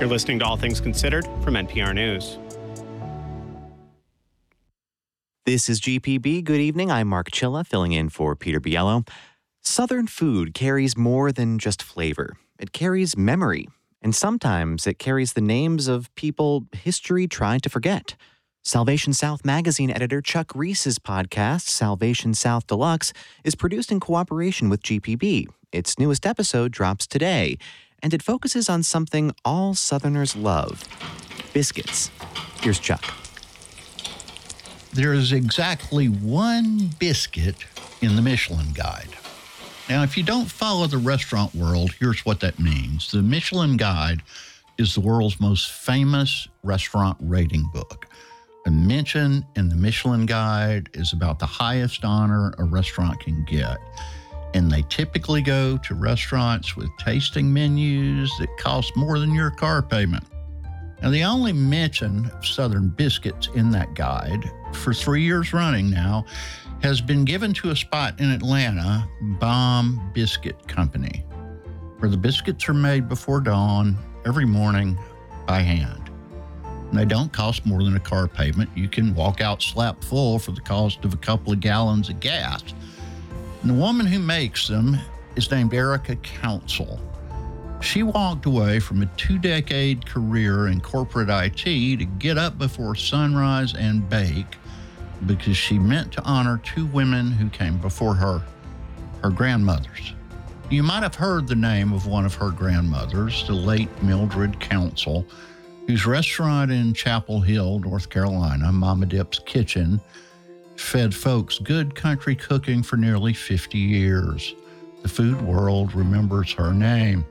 You're listening to All Things Considered from NPR News. This is GPB. Good evening. I'm Mark Chilla, filling in for Peter Biello. Southern food carries more than just flavor. It carries memory, and sometimes it carries the names of people history tried to forget. Salvation South magazine editor Chuck Reese's podcast, Salvation South Deluxe, is produced in cooperation with GPB. Its newest episode drops today, and it focuses on something all Southerners love: biscuits. Here's Chuck. There is exactly one biscuit in the Michelin Guide. Now, if you don't follow the restaurant world, here's what that means. The Michelin Guide is the world's most famous restaurant rating book. A mention in the Michelin Guide is about the highest honor a restaurant can get. And they typically go to restaurants with tasting menus that cost more than your car payment. Now, the only mention of Southern biscuits in that guide, for 3 years running now, has been given to a spot in Atlanta, Baum Biscuit Company, where the biscuits are made before dawn every morning by hand. And they don't cost more than a car payment. You can walk out slap full for the cost of a couple of gallons of gas. And the woman who makes them is named Erica Council. She walked away from a 2-decade career in corporate IT to get up before sunrise and bake because she meant to honor 2 women who came before her grandmothers. You might have heard the name of one of her grandmothers, the late Mildred Council, whose restaurant in Chapel Hill, North Carolina, Mama Dip's Kitchen, fed folks good country cooking for nearly 50 years. The food world remembers her name.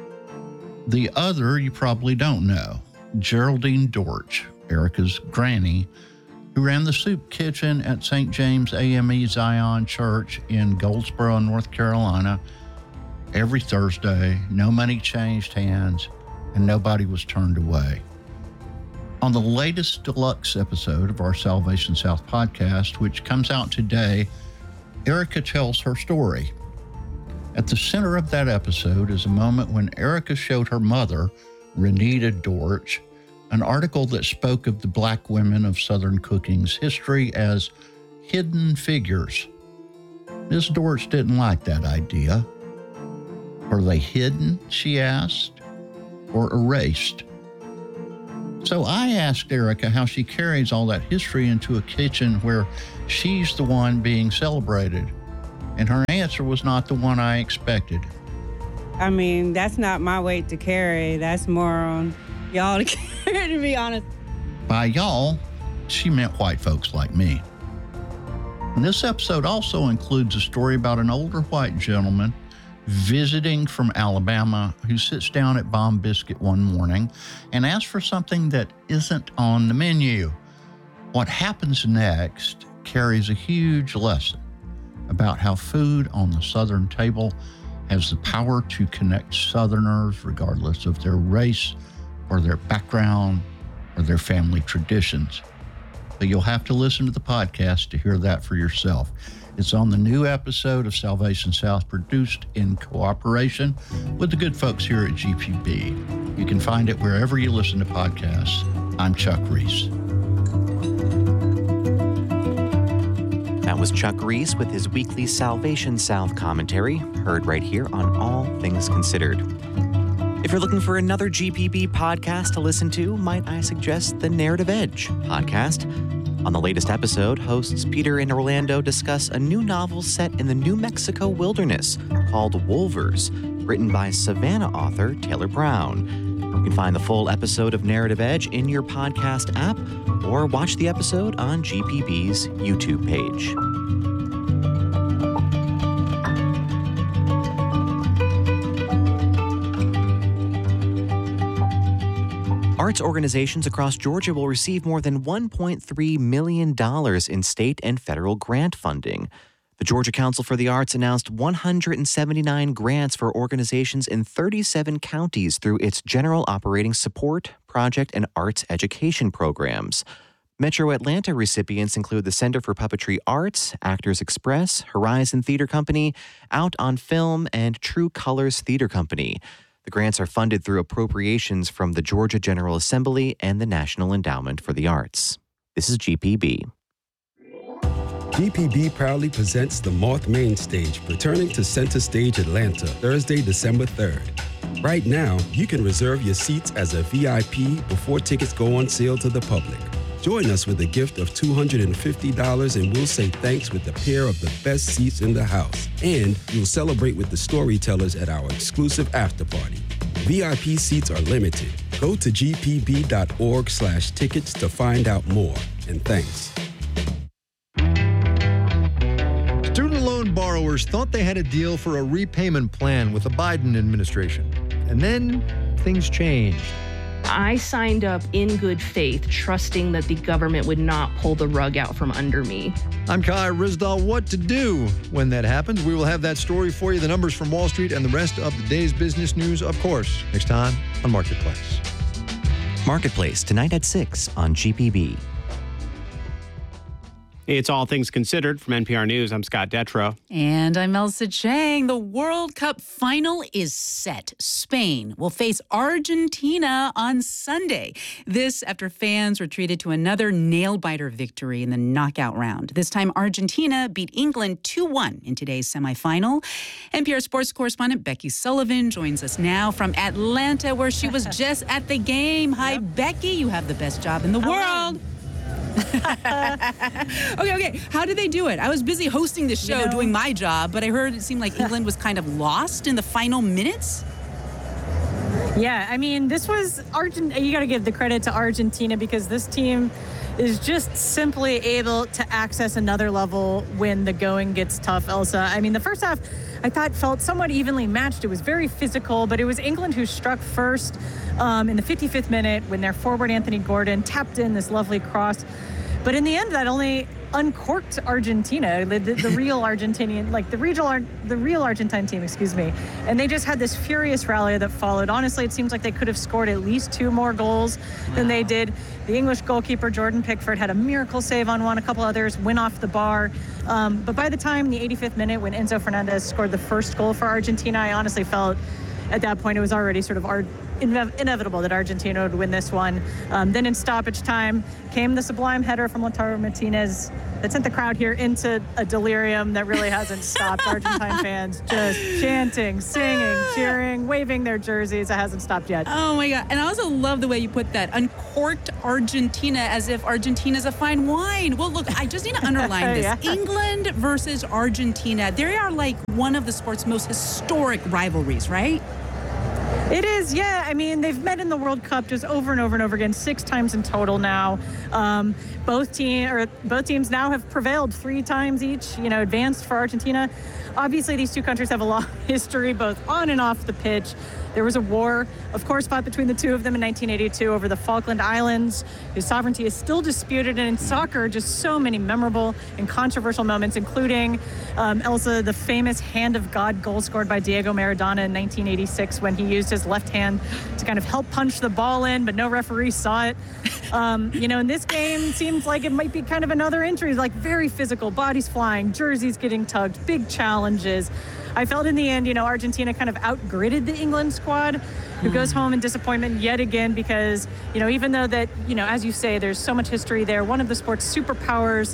The other you probably don't know, Geraldine Dortch, Erica's granny, who ran the soup kitchen at St. James AME Zion Church in Goldsboro, North Carolina. Every Thursday, no money changed hands, and nobody was turned away. On the latest deluxe episode of our Salvation South podcast, which comes out today, Erica tells her story. At the center of that episode is a moment when Erica showed her mother, Renita Dortch, an article that spoke of the Black women of Southern cooking's history as hidden figures. Ms. Dortch didn't like that idea. Are they hidden, she asked, or erased? So I asked Erica how she carries all that history into a kitchen where she's the one being celebrated. And her answer was not the one I expected. I mean, that's not my weight to carry. That's more on y'all to carry, to be honest. By y'all, she meant white folks like me. And this episode also includes a story about an older white gentleman visiting from Alabama who sits down at Baum Biscuit one morning and asks for something that isn't on the menu. What happens next carries a huge lesson about how food on the Southern table has the power to connect Southerners regardless of their race or their background or their family traditions. But you'll have to listen to the podcast to hear that for yourself. It's on the new episode of Salvation South, produced in cooperation with the good folks here at GPB. You can find it wherever you listen to podcasts. I'm Chuck Reese. That was Chuck Reese with his weekly Salvation South commentary, heard right here on All Things Considered. If you're looking for another GPB podcast to listen to, might I suggest the Narrative Edge podcast? On the latest episode, hosts Peter and Orlando discuss a new novel set in the New Mexico wilderness called Wolvers, written by Savannah author Taylor Brown. You can find the full episode of Narrative Edge in your podcast app or watch the episode on GPB's YouTube page. Arts organizations across Georgia will receive more than $1.3 million in state and federal grant funding. The Georgia Council for the Arts announced 179 grants for organizations in 37 counties through its General Operating Support, Project, and Arts Education programs. Metro Atlanta recipients include the Center for Puppetry Arts, Actors Express, Horizon Theater Company, Out on Film, and True Colors Theater Company. The grants are funded through appropriations from the Georgia General Assembly and the National Endowment for the Arts. This is GPB. GPB proudly presents the Moth Main Stage, returning to Center Stage Atlanta, Thursday, December 3rd. Right now, you can reserve your seats as a VIP before tickets go on sale to the public. Join us with a gift of $250 and we'll say thanks with a pair of the best seats in the house. And you'll celebrate with the storytellers at our exclusive after party. VIP seats are limited. Go to gpb.org/tickets to find out more. And thanks. Student loan borrowers thought they had a deal for a repayment plan with the Biden administration. And then things changed. I signed up in good faith, trusting that the government would not pull the rug out from under me. I'm Kai Rizdal. What to do when that happens? We will have that story for you, the numbers from Wall Street, and the rest of the day's business news, of course, next time on Marketplace. Marketplace, tonight at 6 on GPB. It's All Things Considered from NPR News. I'm Scott Detrow. And I'm Elsa Chang. The World Cup final is set. Spain will face Argentina on Sunday. This after fans were treated to another nail-biter victory in the knockout round. This time, Argentina beat England 2-1 in today's semifinal. NPR sports correspondent Becky Sullivan joins us now from Atlanta, where she was just at the game. Hi, Becky. You have the best job in the world. Okay. How did they do it? I was busy hosting the show, doing my job, but I heard it seemed like England was kind of lost in the final minutes. Yeah, I mean, this was you got to give the credit to Argentina because this team is just simply able to access another level when the going gets tough, Elsa. I mean, the first half I thought felt somewhat evenly matched. It was very physical, but it was England who struck first in the 55th minute when their forward Anthony Gordon tapped in this lovely cross. But in the end, that only uncorked Argentina, the real Argentinian, like the real Argentine team, excuse me. And they just had this furious rally that followed. Honestly, it seems like they could have scored at least 2 more goals than they did. The English goalkeeper, Jordan Pickford, had a miracle save on one. A couple others went off the bar. But by the time the 85th minute, when Enzo Fernandez scored the first goal for Argentina, I honestly felt at that point it was already sort of inevitable that Argentina would win this one. Then in stoppage time came the sublime header from Lautaro Martinez that sent the crowd here into a delirium that really hasn't stopped. Argentine fans just chanting, singing, cheering, waving their jerseys. It hasn't stopped yet. Oh my God. And I also love the way you put that. Uncorked Argentina, as if Argentina's a fine wine. Well, look, I just need to underline this. Yeah. England versus Argentina. They are like one of the sport's most historic rivalries, right? It is, yeah. I mean, they've met in the World Cup just over and over and over again, 6 times in total now. Both teams now have prevailed 3 times each, advanced for Argentina. Obviously, these two countries have a long history, both on and off the pitch. There was a war, of course, fought between the two of them in 1982 over the Falkland Islands, whose sovereignty is still disputed. And in soccer, just so many memorable and controversial moments, including, Elsa, the famous hand of God goal scored by Diego Maradona in 1986 when he used his left hand to kind of help punch the ball in, but no referee saw it. In this game, seems like it might be kind of another entry, like very physical, bodies flying, jerseys getting tugged, big challenges. I felt in the end, Argentina kind of outgritted the England squad, who goes home in disappointment yet again because, even though that, as you say, there's so much history there, one of the sport's superpowers,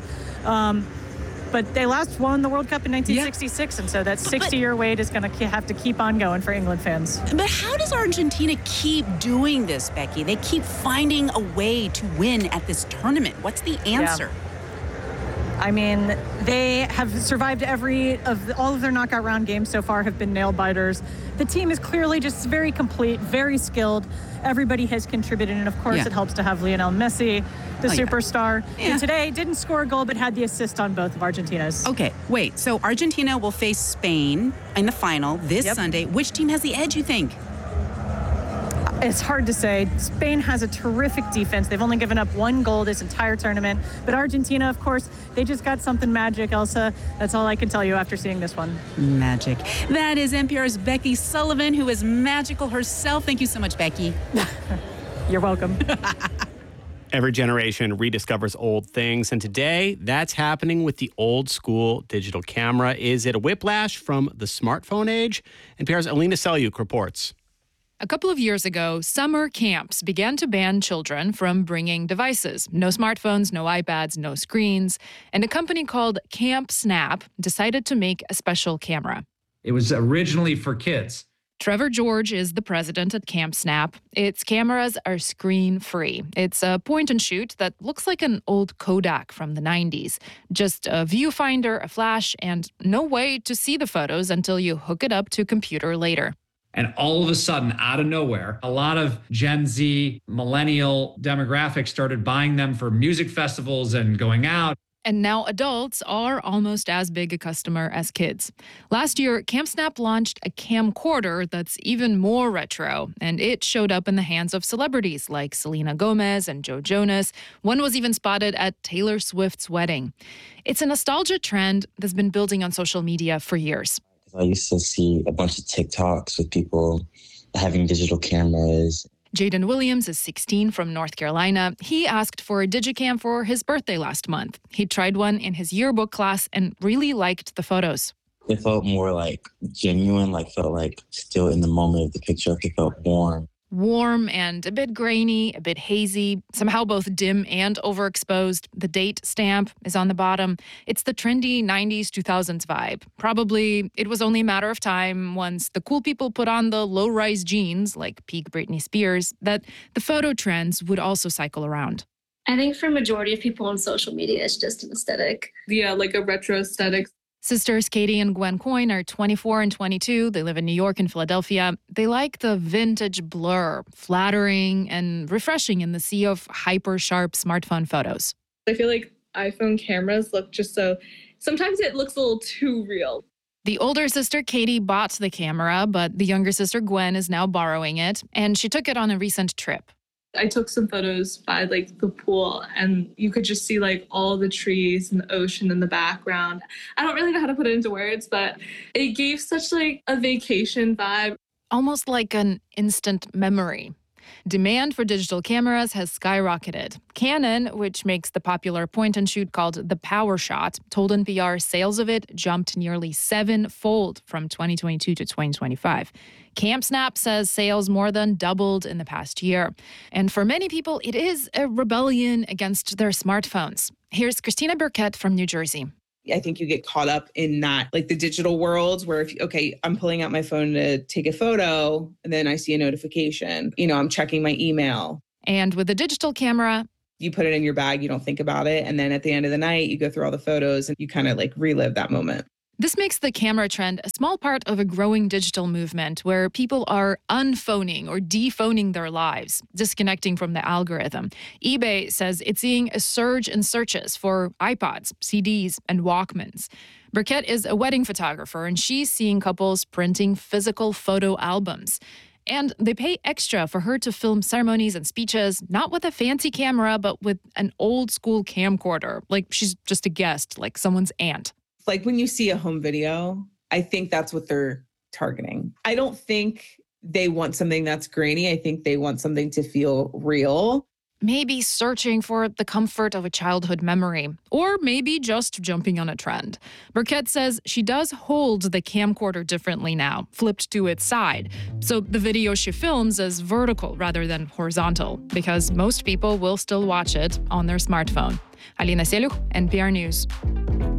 but they last won the World Cup in 1966, and so that 60-year wait is going to have to keep on going for England fans. But how does Argentina keep doing this, Becky? They keep finding a way to win at this tournament. What's the answer? Yeah. I mean, they have survived all of their knockout round games so far have been nail biters. The team is clearly just very complete, very skilled. Everybody has contributed, and of course it helps to have Lionel Messi, the superstar. Yeah. And today didn't score a goal, but had the assist on both of Argentina's. Okay, wait. So Argentina will face Spain in the final this Sunday. Which team has the edge, you think? It's hard to say. Spain has a terrific defense. They've only given up 1 goal this entire tournament. But Argentina, of course, they just got something magic, Elsa. That's all I can tell you after seeing this one. Magic. That is NPR's Becky Sullivan, who is magical herself. Thank you so much, Becky. You're welcome. Every generation rediscovers old things, and today that's happening with the old school digital camera. Is it a whiplash from the smartphone age? NPR's Alina Selyuk reports. A couple of years ago, summer camps began to ban children from bringing devices. No smartphones, no iPads, no screens. And a company called Camp Snap decided to make a special camera. It was originally for kids. Trevor George is the president at Camp Snap. Its cameras are screen-free. It's a point-and-shoot that looks like an old Kodak from the 90s. Just a viewfinder, a flash, and no way to see the photos until you hook it up to a computer later. And all of a sudden, out of nowhere, a lot of Gen Z, millennial demographics started buying them for music festivals and going out. And now adults are almost as big a customer as kids. Last year, Camp Snap launched a camcorder that's even more retro, and it showed up in the hands of celebrities like Selena Gomez and Joe Jonas. One was even spotted at Taylor Swift's wedding. It's a nostalgia trend that's been building on social media for years. I used to see a bunch of TikToks with people having digital cameras. Jaden Williams is 16 from North Carolina. He asked for a Digicam for his birthday last month. He tried one in his yearbook class and really liked the photos. It felt more like genuine, felt like still in the moment of the picture. It felt warm. Warm and a bit grainy, a bit hazy, somehow both dim and overexposed. The date stamp is on the bottom. It's the trendy 90s, 2000s vibe. Probably it was only a matter of time once the cool people put on the low-rise jeans, like peak Britney Spears, that the photo trends would also cycle around. I think for a majority of people on social media, it's just an aesthetic. Yeah, like a retro aesthetic. Sisters Katie and Gwen Coyne are 24 and 22. They live in New York and Philadelphia. They like the vintage blur, flattering and refreshing in the sea of hyper-sharp smartphone photos. I feel like iPhone cameras look just so... Sometimes it looks a little too real. The older sister, Katie, bought the camera, but the younger sister, Gwen, is now borrowing it, and she took it on a recent trip. I took some photos by the pool, and you could just see all the trees and the ocean in the background. I don't really know how to put it into words, but it gave such a vacation vibe. Almost like an instant memory. Demand for digital cameras has skyrocketed. Canon, which makes the popular point-and-shoot called the PowerShot, told NPR sales of it jumped nearly 7-fold from 2022 to 2025. Camp Snap says sales more than doubled in the past year. And for many people, it is a rebellion against their smartphones. Here's Christina Burkett from New Jersey. I think you get caught up in that, the digital worlds where I'm pulling out my phone to take a photo and then I see a notification, I'm checking my email. And with a digital camera, you put it in your bag, you don't think about it. And then at the end of the night, you go through all the photos and you kind of relive that moment. This makes the camera trend a small part of a growing digital movement where people are unphoning or dephoning their lives, disconnecting from the algorithm. eBay says it's seeing a surge in searches for iPods, CDs, and Walkmans. Burkett is a wedding photographer, and she's seeing couples printing physical photo albums. And they pay extra for her to film ceremonies and speeches, not with a fancy camera, but with an old school camcorder. She's just a guest, like someone's aunt. When you see a home video, I think that's what they're targeting. I don't think they want something that's grainy. I think they want something to feel real. Maybe searching for the comfort of a childhood memory, or maybe just jumping on a trend. Burkett says she does hold the camcorder differently now, flipped to its side. So the video she films is vertical rather than horizontal, because most people will still watch it on their smartphone. Alina Seluch, NPR News.